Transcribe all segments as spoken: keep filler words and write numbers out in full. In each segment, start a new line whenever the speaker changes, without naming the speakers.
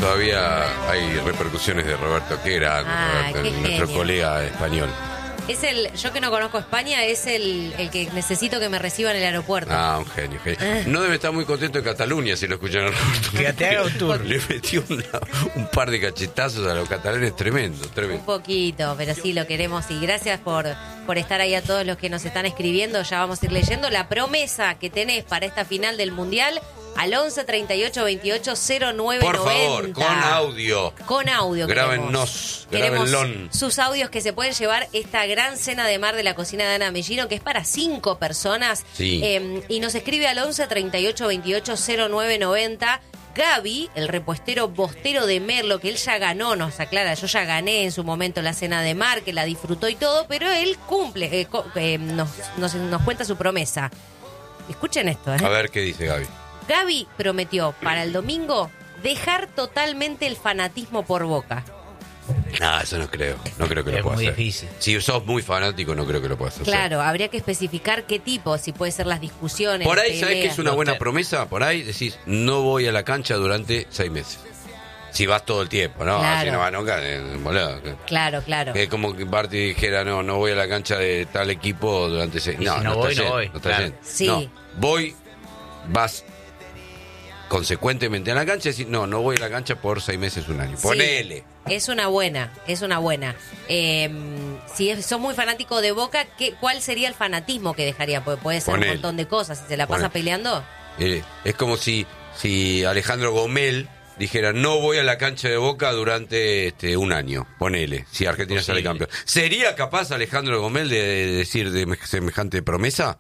todavía hay repercusiones de Roberto, qué grande,
Ah,
Roberto,
qué
nuestro
genio.
colega español.
Es el, yo que no conozco España, es el, el que necesito que me reciba en el aeropuerto.
Ah, un genio, genio. No debe estar muy contento en Cataluña si lo escuchan a Roberto.
Que te haga un tour.
Le metió una- un par de cachetazos a los catalanes, tremendo,
Un
tremendo.
poquito, pero sí lo queremos y gracias por, por estar ahí a todos los que nos están escribiendo. Ya vamos a ir leyendo la promesa que tenés para esta final del Mundial al once treinta y ocho veintiocho cero nueve
Por
noventa.
favor, con audio.
Con audio.
Grábennos,
Queremos
grábenlon.
sus audios que se pueden llevar esta gran cena de mar de la cocina de Ana Mellino, que es para cinco personas.
Sí.
Eh, y nos escribe al once treinta y ocho veintiocho cero nueve noventa. Gaby, el repuestero bostero de Merlo, que él ya ganó, nos aclara, yo ya gané en su momento la cena de mar, que la disfrutó y todo, pero él cumple, eh, co- eh, nos, nos, nos cuenta su promesa. Escuchen esto, ¿eh?
A ver qué dice Gaby.
Gaby prometió para el domingo dejar totalmente el fanatismo por Boca.
No, eso no creo. No creo que
Es
lo pueda
muy
hacer.
difícil.
Si sos muy fanático, no creo que lo puedas hacer.
Claro, habría que especificar qué tipo, si puede ser las discusiones.
Por ahí,
las
¿sabes qué
peleas.
es una
No
buena
te-
promesa? Por ahí decís, no voy a la cancha durante seis meses. Si vas todo el tiempo, ¿no?
Claro.
Si no vas nunca, eh, boludo.
Claro, claro.
Es como que Barty dijera, no, no voy a la cancha de tal equipo durante seis
Y
No,
si no
no,
voy,
está
no
yendo,
voy,
no está
claro.
yendo.
Sí.
No, voy, vas consecuentemente a la cancha y decís, no, no voy a la cancha por seis meses, un año.
Sí,
Ponele.
es una buena, es una buena. Eh, si es- sos muy fanático de Boca, ¿qué, ¿cuál sería el fanatismo que dejaría? Porque puede ser
Ponele.
un montón de cosas. Si se la pasa
Ponele.
peleando,
Eh, es como si, si Alejandro Gomel dijera, no voy a la cancha de Boca durante este, un año, ponele, si Argentina sale
Posible.
campeón. ¿Sería capaz Alejandro Gomel de, de decir de semejante promesa?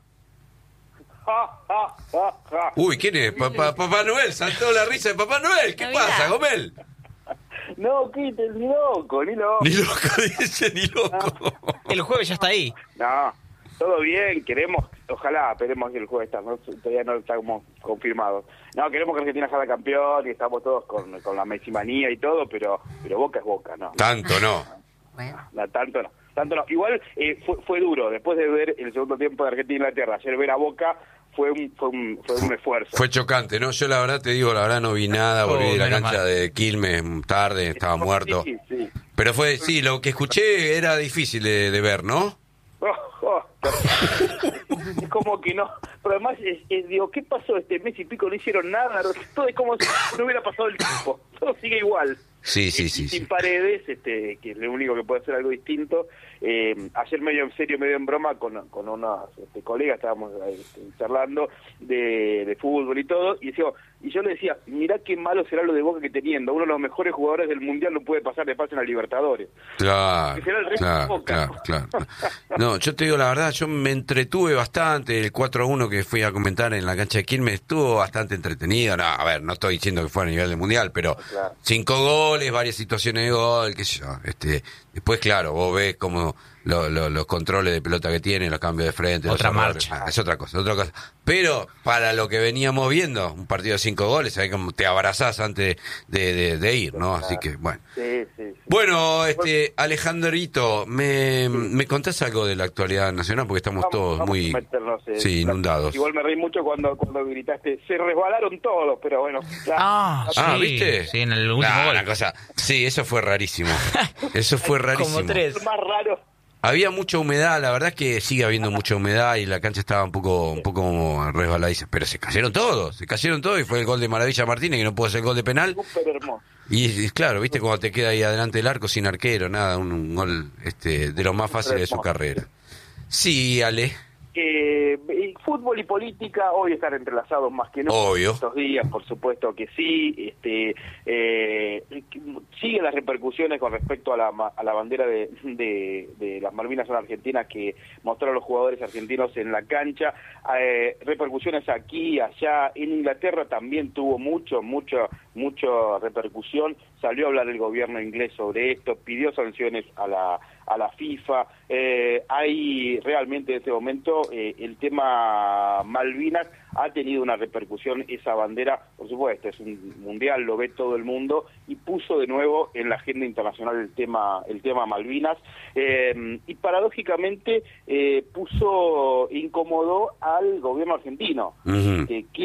Uy, ¿quién es? Papá, Papá Noel, saltó la risa de Papá Noel. ¿Qué
Navidad.
pasa, Gomel?
No, quite, ni loco, ni loco.
Ni loco, dice, ni loco.
El jueves ya está ahí.
No, todo bien, queremos, ojalá, esperemos que el jueves está, no, todavía no estamos confirmados. No, queremos que Argentina salga campeón y estamos todos con, con la Messimanía y todo, pero pero Boca es Boca, ¿no?
Tanto no.
bueno.
No, tanto no, tanto no. Igual eh, fue, fue duro, después de ver el segundo tiempo de Argentina-Inglaterra, ayer ver a Boca fue un, fue un, fue un esfuerzo.
Fue chocante, ¿no? Yo la verdad te digo, la verdad no vi nada, volví
Oh,
de la
menos
cancha
mal.
de Quilmes tarde, estaba muerto.
Sí, sí.
Pero fue, sí, lo que escuché era difícil de, de ver, ¿no?
Oh, oh, es como que no, pero además es, es, digo, ¿qué pasó este mes y pico? No hicieron nada, no- todo es como si no hubiera pasado el tiempo, todo sigue igual.
Sí, sí,
Y
sí.
sin
sí.
Paredes, este, que es lo único que puede hacer algo distinto. Eh, ayer medio en serio, medio en broma, con, con unos este, colegas estábamos este, charlando de, de fútbol y todo, y decía, y yo le decía, mirá qué malo será lo de Boca que teniendo, uno de los mejores jugadores del Mundial no puede pasar de pase en la Libertadores.
Claro,
Que será el resto de
claro,
Boca.
claro, claro. No, yo te digo la verdad, yo me entretuve bastante. El cuatro a uno que fui a comentar en la cancha de Quilmes estuvo bastante entretenido. No, a ver, no estoy diciendo que fue a nivel del Mundial, pero
Claro.
cinco goles, varias situaciones de gol, qué sé yo. Este, después, claro, vos ves como lo- lo- los controles de pelota que tiene, los cambios de frente. los
Otra
errores.
marcha.
Ah, es otra cosa, otra cosa. Pero para lo que veníamos viendo, un partido de cinco goles, sabés como te abrazás antes de, de- de ir, ¿no? Así que, bueno.
Sí, sí, sí.
Bueno, este Alejandrito, ¿me, ¿me contás algo de la actualidad nacional? Porque estamos
Vamos-
todos
vamos
muy
a meternos, eh,
sí, inundados.
Igual me reí mucho cuando, cuando gritaste, se resbalaron todos, pero bueno. ya.
Ah,
Ah,
sí,
¿viste?
Sí, en el último
Ah,
gol.
una cosa. Sí, eso fue rarísimo. Eso fue rarísimo.
Como tres.
Más raro.
Había mucha humedad, la verdad es que sigue habiendo mucha humedad y la cancha estaba un poco un poco como resbaladiza, pero se cayeron todos, se cayeron todos y fue el gol de Maravilla Martínez que no pudo hacer el gol de penal.
Súper hermoso.
Y, y claro, viste cuando te queda ahí adelante del arco sin arquero, nada, un, un gol este de los más fáciles de su carrera. Sí, Ale.
Eh, y fútbol y política hoy están entrelazados más que nunca.
Obvio.
Estos días, por supuesto que sí. Este, eh, siguen las repercusiones con respecto a la, ma- a la bandera de, de, de las Malvinas en Argentina que mostraron los jugadores argentinos en la cancha. Eh, repercusiones aquí, allá. En Inglaterra también tuvo mucho, mucho, mucho repercusión. Salió a hablar el gobierno inglés sobre esto, pidió sanciones a la a la FIFA. Eh, hay realmente en este momento eh, el tema Malvinas ha tenido una repercusión, esa bandera, por supuesto, es un mundial, lo ve todo el mundo, y puso de nuevo en la agenda internacional el tema el tema Malvinas, eh, y paradójicamente eh, puso, incomodó al gobierno argentino,
Ujú.
que, que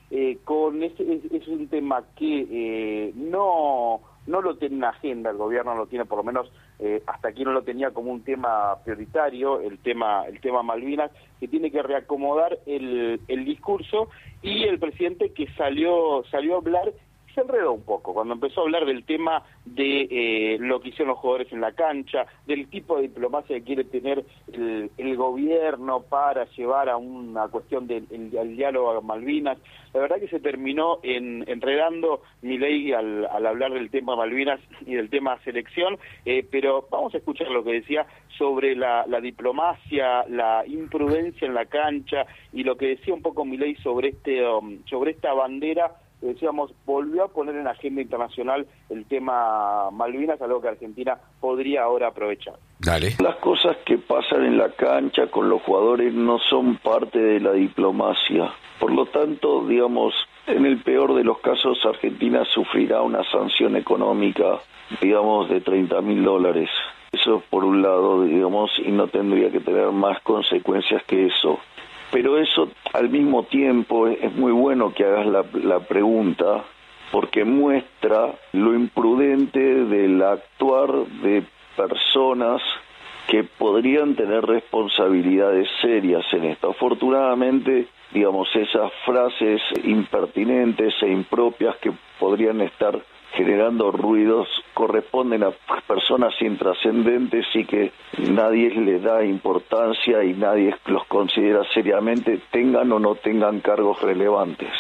eh, con ese, es, es un tema que eh, no, no lo tiene en agenda, el gobierno no lo tiene, por lo menos eh, hasta aquí no lo tenía como un tema prioritario, el tema, el tema Malvinas, que tiene que reacomodar el, el discurso, y el presidente que salió, salió a hablar, se enredó un poco cuando empezó a hablar del tema de eh, lo que hicieron los jugadores en la cancha, del tipo de diplomacia que quiere tener el, el gobierno para llevar a una cuestión del el, el diálogo a Malvinas. La verdad que se terminó en, enredando Milei al, al hablar del tema Malvinas y del tema selección, eh, pero vamos a escuchar lo que decía sobre la, la diplomacia, la imprudencia en la cancha, y lo que decía un poco Milei sobre este um, sobre esta bandera. Decíamos, volvió a poner en agenda internacional el tema Malvinas, algo que Argentina podría ahora aprovechar.
Dale.
Las cosas que pasan en la cancha con los jugadores no son parte de la diplomacia. Por lo tanto, digamos, en el peor de los casos, Argentina sufrirá una sanción económica, digamos, de treinta mil dólares. Eso por un lado, digamos, y no tendría que tener más consecuencias que eso. Pero eso, al mismo tiempo, es muy bueno que hagas la, la pregunta, porque muestra lo imprudente del actuar de personas que podrían tener responsabilidades serias en esto. Afortunadamente, digamos, esas frases impertinentes e impropias que podrían estar generando ruidos corresponden a personas intrascendentes y que nadie les da importancia y nadie los considera seriamente, tengan o no tengan cargos relevantes.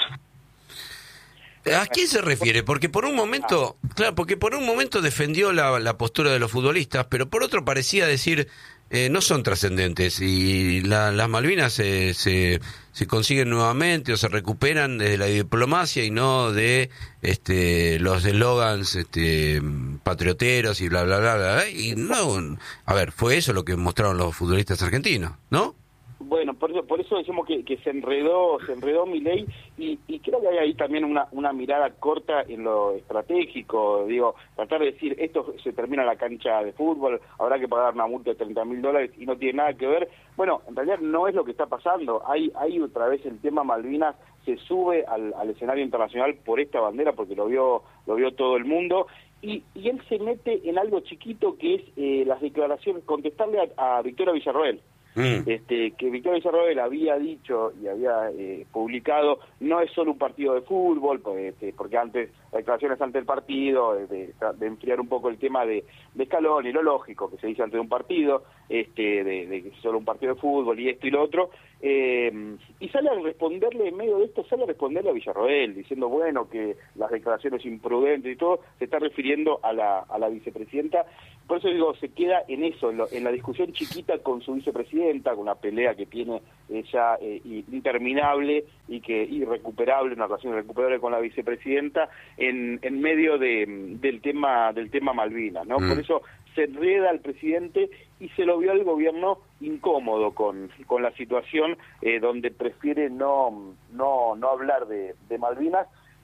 ¿A quién se refiere? Porque por un momento, claro, porque por un momento defendió la, la postura de los futbolistas, pero por otro parecía decir, eh, no son trascendentes y la, las Malvinas se, se, se consiguen nuevamente o se recuperan desde la diplomacia y no de este los eslogans este, patrioteros y bla, bla, bla, bla, bla. Y no, a ver, fue eso lo que mostraron los futbolistas argentinos, ¿no?
Bueno, por eso, por eso decimos que, que se enredó, se enredó Milei, y, y creo que hay ahí también una, una mirada corta en lo estratégico. Digo, tratar de decir, esto se termina en la cancha de fútbol, habrá que pagar una multa de treinta mil dólares y no tiene nada que ver. Bueno, en realidad no es lo que está pasando. Hay, hay otra vez el tema Malvinas, se sube al, al escenario internacional por esta bandera, porque lo vio, lo vio todo el mundo. Y, y él se mete en algo chiquito que es eh, las declaraciones, contestarle a, a Victoria Villarroel. Mm. Este, que Victoria Villarroel había dicho y había eh, publicado, no es solo un partido de fútbol, porque, este, porque antes, declaraciones ante el partido, de, de enfriar un poco el tema de, de Scaloni, lo lógico que se dice antes de un partido, este, de, de que es solo un partido de fútbol y esto y lo otro, eh, y sale a responderle, en medio de esto, sale a responderle a Villarroel, diciendo, bueno, que las declaraciones imprudentes y todo, se está refiriendo a la, a la vicepresidenta. Por eso digo, se queda en eso, en, lo, en la discusión chiquita con su vicepresidenta, con una pelea que tiene ella eh, interminable y que irrecuperable, una relación irrecuperable con la vicepresidenta, en, en medio de, del tema del tema Malvinas, ¿no? Mm. Por eso se enreda al presidente y se lo vio al gobierno incómodo con, con la situación, eh, donde prefiere no, no, no hablar de, de Malvinas.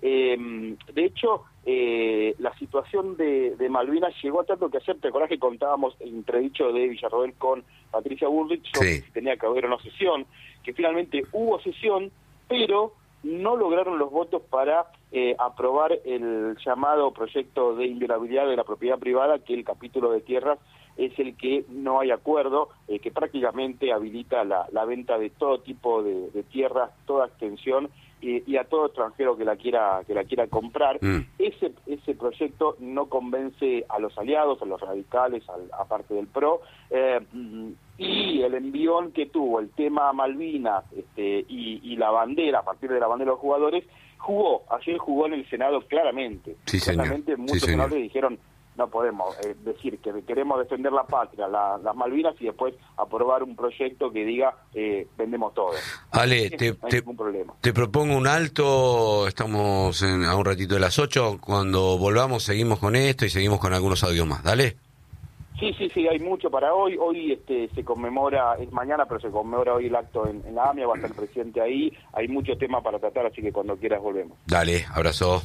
Eh, de hecho, eh, la situación de, de Malvinas llegó a tanto que ayer, ¿te acordás que contábamos el entredicho de Villarroel con Patricia Bullrich sobre si tenía que haber o no sesión? Que finalmente hubo sesión, pero no lograron los votos para eh, aprobar el llamado proyecto de inviolabilidad de la propiedad privada, que el capítulo de tierras es el que no hay acuerdo, eh, que prácticamente habilita la, la venta de todo tipo de, de tierras, toda extensión, y, y a todo extranjero que la quiera que la quiera comprar. Mm. Ese ese proyecto no convence a los aliados, a los radicales, al, aparte del PRO, eh, y el envión que tuvo el tema Malvinas este, y, y la bandera, a partir de la bandera de los jugadores, jugó, ayer jugó en el Senado claramente.
Sí,
claramente
señor.
Muchos
Sí,
senadores dijeron, no podemos eh, decir que queremos defender la patria, la, las Malvinas, y después aprobar un proyecto que diga eh, vendemos todo.
Ale,
no
te,
hay
te,
ningún problema.
Te propongo un alto, estamos en, a un ratito de las ocho, cuando volvamos seguimos con esto y seguimos con algunos audios más, dale.
Sí, sí, sí, hay mucho para hoy. Hoy este, se conmemora, es mañana, pero se conmemora hoy el acto en, en la AMIA, va a estar el presidente ahí, hay mucho tema para tratar, así que cuando quieras volvemos.
Dale, abrazo.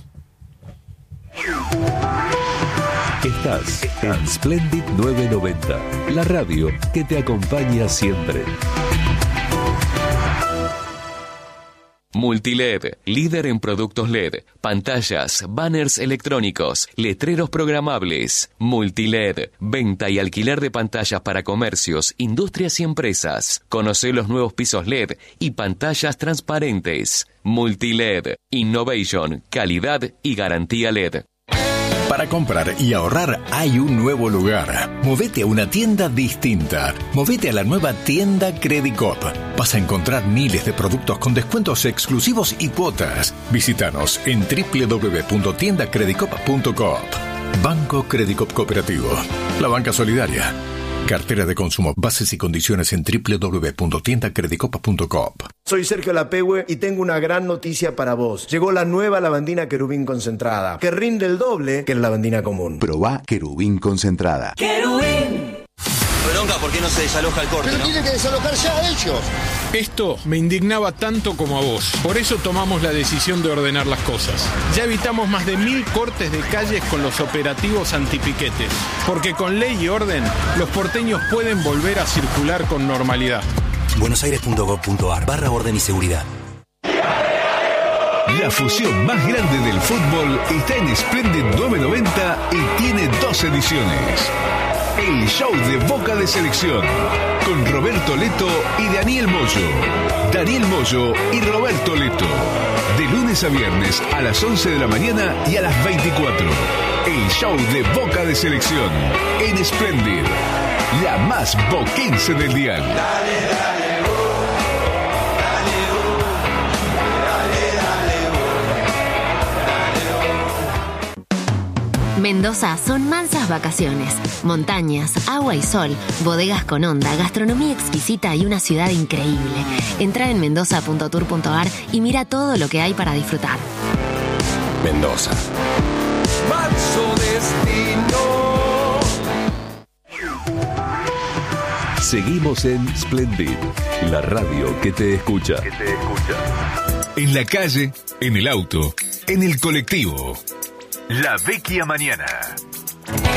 Estás en Splendid novecientos noventa, la radio que te acompaña siempre.
Multiled, líder en productos L E D, pantallas, banners electrónicos, letreros programables. Multiled, venta y alquiler de pantallas para comercios, industrias y empresas. Conoce los nuevos pisos L E D y pantallas transparentes. Multiled, innovation, calidad y garantía L E D.
Para comprar y ahorrar hay un nuevo lugar. Movete a una tienda distinta. Movete a la nueva tienda Credicop. Vas a encontrar miles de productos con descuentos exclusivos y cuotas. Visítanos en doble u doble u doble u punto tienda credicop punto coop. Banco Credicop Cooperativo. La banca solidaria. Cartera de consumo. Bases y condiciones en doble u doble u doble u punto tienda credicop punto coop.
Soy Sergio Lapehue y tengo una gran noticia para vos. Llegó la nueva lavandina Querubín concentrada, que rinde el doble que la lavandina común.
Probá Querubín concentrada.
¡Querubín! Bronca, ¿por qué no se desaloja el corte?
Pero
¿no?
tiene que desalojar ya ellos.
Esto me indignaba tanto como a vos. Por eso tomamos la decisión de ordenar las cosas. Ya evitamos más de mil cortes de calles con los operativos antipiquetes. Porque con ley y orden, los porteños pueden volver a circular con normalidad.
buenosaires punto gov punto ar barra orden y seguridad.
La fusión más grande del fútbol está en Splendid novecientos noventa y tiene dos ediciones. El show de Boca de Selección, con Roberto Leto y Daniel Moyo. Daniel Moyo y Roberto Leto. De lunes a viernes a las once de la mañana y a las veinticuatro. El show de Boca de Selección, en Splendid, la más boquense del dial. Dale, dale.
Mendoza son mansas vacaciones, montañas, agua y sol, bodegas con onda, gastronomía exquisita y una ciudad increíble. Entra en mendoza punto tour punto ar y mira todo lo que hay para disfrutar.
Mendoza.
Manso destino.
Seguimos en Splendid, la radio que te escucha.
Que te escucha. En la calle, en el auto, en el colectivo. La Vecchia Mañana.